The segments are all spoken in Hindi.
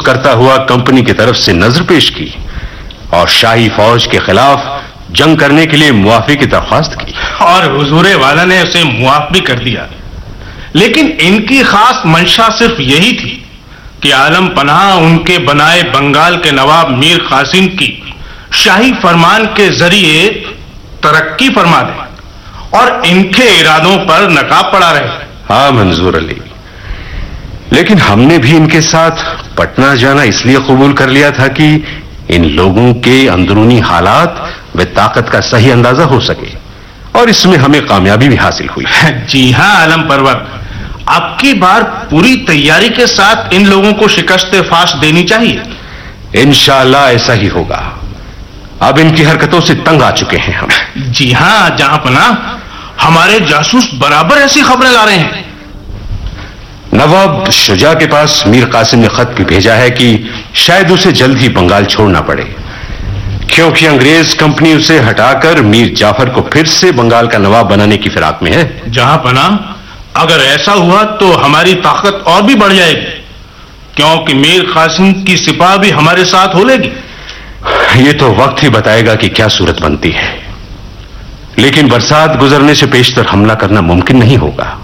करता हुआ कंपनी की तरफ से नजर पेश की और शाही फौज के खिलाफ जंग करने के लिए मुआफी की दरख्वास्त की। और हुजूर वाला ने उसे मुआफ भी कर दिया। लेकिन इनकी खास मंशा सिर्फ यही थी कि आलम पनाह उनके बनाए बंगाल के नवाब मीर कासिम की शाही फरमान के जरिए तरक्की फरमा दे और इनके इरादों पर नकाब पड़ा रहे। हाँ मंजूर अली, लेकिन हमने भी इनके साथ पटना जाना इसलिए कबूल कर लिया था कि इन लोगों के अंदरूनी हालात व ताकत का सही अंदाजा हो सके, और इसमें हमें कामयाबी भी हासिल हुई। जी हाँ आलम परवर, आपकी बार पूरी तैयारी के साथ इन लोगों को शिकस्त फाश देनी चाहिए। इंशाअल्लाह ऐसा ही होगा। अब इनकी हरकतों से तंग आ चुके हैं हम। जी हाँ जहां पना, हमारे जासूस बराबर ऐसी खबरें ला रहे हैं। नवाब शुजा के पास मीर कासिम ने खत भी भेजा है कि शायद उसे जल्द ही बंगाल छोड़ना पड़े, क्योंकि अंग्रेज कंपनी उसे हटाकर मीर जाफर को फिर से बंगाल का नवाब बनाने की फिराक में है। जहां पना, अगर ऐसा हुआ तो हमारी ताकत और भी बढ़ जाएगी, क्योंकि मीर कासिम की सिपाह भी हमारे साथ हो लेगी। ये तो वक्त ही बताएगा कि क्या सूरत बनती है, लेकिन बरसात गुजरने से पेशतर हमला करना मुमकिन नहीं होगा।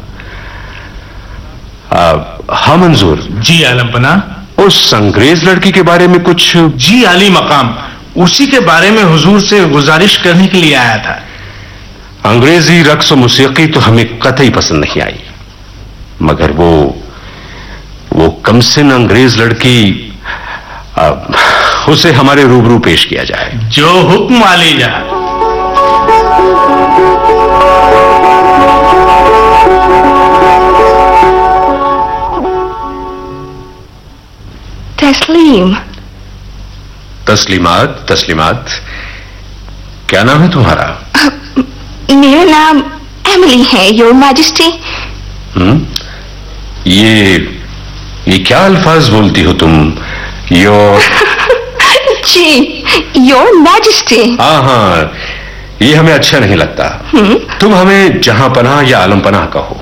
हाँ मंजूर। जी आलम पना। उस अंग्रेज लड़की के बारे में कुछ? जी आली मकाम, उसी के बारे में हुजूर से गुजारिश करने के लिए आया था। अंग्रेजी रक्स और मौसीकी तो हमें कतई पसंद नहीं आई, मगर वो कमसिन अंग्रेज लड़की, उसे हमारे रूबरू पेश किया जाए। जो हुक्म आली जा। तस्लीम। तस्लीमात, तस्लीमात, क्या नाम है तुम्हारा? मेरा नाम एमिली है, योर मैजेस्टी। ये क्या अल्फाज बोलती हो तुम? Your ji, your majesty. हाँ, ये हमें अच्छा नहीं लगता। तुम हमें जहां पनाह या आलम पनाह कहो।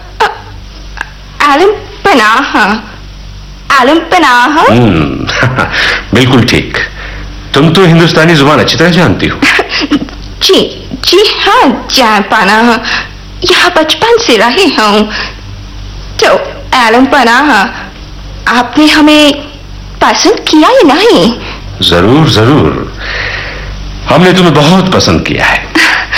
आलम पनाह, आलम पनाह। बिल्कुल ठीक। तुम तो हिंदुस्तानी जुबान अच्छी तरह जानती हो। जी जी हाँ जान पनाह, यहाँ बचपन से रही हूँ। तो आलम पनाह, आपने हमें पसंद किया या नहीं? जरूर जरूर, हमने तुम्हें बहुत पसंद किया है।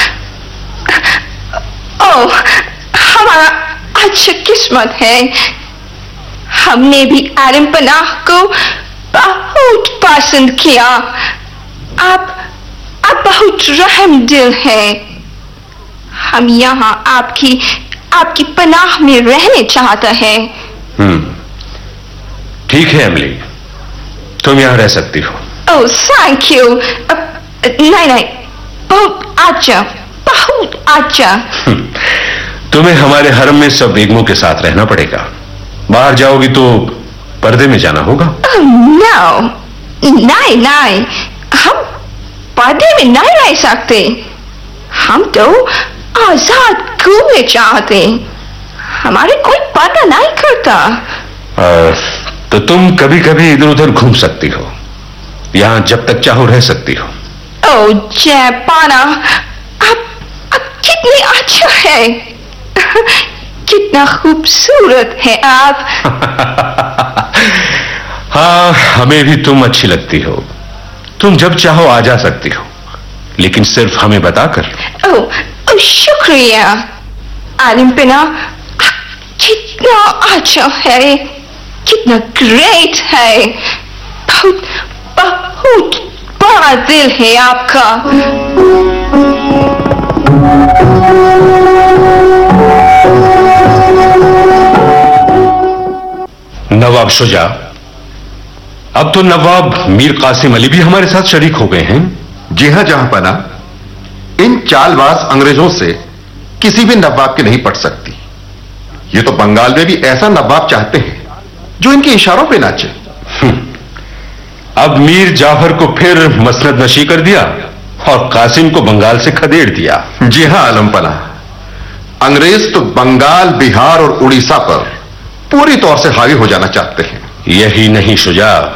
ओह, हमारा अच्छा किस्मत है। हमने भी आलम पनाह को बहुत पसंद किया। आप बहुत रहम दिल हैं। हम यहाँ आपकी पनाह में रहने चाहते हैं। ठीक है एमिली, तुम यहाँ रह सकती हो। Oh thank you. नहीं, बहुत अच्छा, बहुत अच्छा। तुम्हें हमारे हरम में सब बेगमों के साथ रहना पड़ेगा। बाहर जाओगी तो पर्दे में जाना होगा। नहीं, हम पर्दे में नहीं रह सकते। हम तो आजाद घूमने चाहते। हमारे कोई पर्दा नहीं करता। तो तुम कभी कभी इधर उधर घूम सकती हो, यहाँ जब तक चाहो रह सकती हो। ओह जयपाना, आप कितने अच्छा है, कितना खूबसूरत है आप। हाँ, हमें भी तुम अच्छी लगती हो। तुम जब चाहो आ जा सकती हो, लेकिन सिर्फ हमें बताकर। ओह शुक्रिया आलिम पनाह, कितना अच्छा है, कितना ग्रेट है। बहुत बड़ा दिल है आपका। नवाब शुजा, अब तो नवाब मीर कासिम अली भी हमारे साथ शरीक हो गए हैं। जी हां जहां पना, इन चालबाज अंग्रेजों से किसी भी नवाब की नहीं पट सकती। ये तो बंगाल में भी ऐसा नवाब चाहते हैं जो इनके इशारों पे नाचे। अब मीर जाफर को फिर मसनद नशी कर दिया और कासिम को बंगाल से खदेड़ दिया। जी हां आलम पना, अंग्रेज तो बंगाल, बिहार और उड़ीसा पर पूरी तौर से हावी हो जाना चाहते हैं। यही नहीं शुजा,